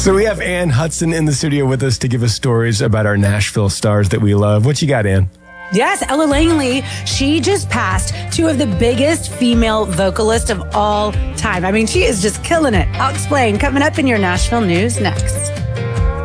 So we have Ann Hudson in the studio with us to give us stories about our Nashville stars that we love. What you got, Ann? Yes, Ella Langley, she just passed two of the biggest female vocalists of all time. I mean, she is just killing it. I'll explain coming up in your Nashville news next.